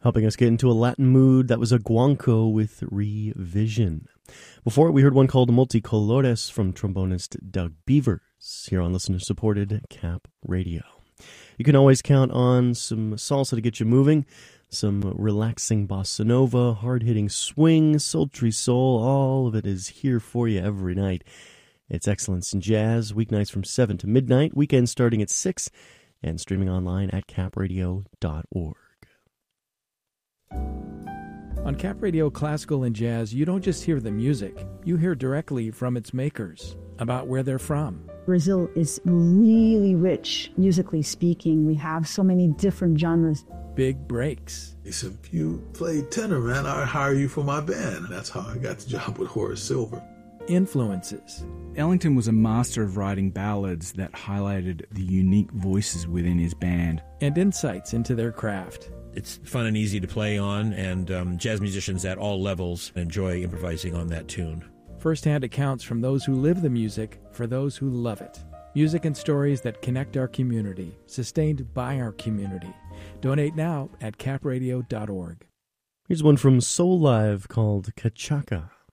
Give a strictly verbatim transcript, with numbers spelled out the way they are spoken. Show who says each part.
Speaker 1: Helping us get into a Latin mood, that was a guanco with Revision. Before it, we heard one called Multicolores from trombonist Doug Beavers, here on listener-supported Cap Radio. You can always count on some salsa to get you moving, some relaxing bossa nova, hard-hitting swing, sultry soul, all of it is here for you every night. It's Excellence in Jazz, weeknights from seven to midnight, weekends starting at six, and streaming online at cap radio dot org.
Speaker 2: On Cap Radio Classical and Jazz, you don't just hear the music, you hear directly from its makers, about where they're from.
Speaker 3: Brazil is really rich, musically speaking. We have so many different genres.
Speaker 2: Big breaks.
Speaker 4: He said, if you play tenor, man, I'll hire you for my band. That's how I got the job with Horace Silver.
Speaker 2: Influences.
Speaker 5: Ellington was a master of writing ballads that highlighted the unique voices within his band.
Speaker 2: And insights into their craft.
Speaker 6: It's fun and easy to play on, and um, jazz musicians at all levels enjoy improvising on that tune.
Speaker 2: First-hand accounts from those who live the music for those who love it. Music and stories that connect our community, sustained by our community. Donate now at cap radio dot org.
Speaker 1: Here's one from Soul Live called Kachaka.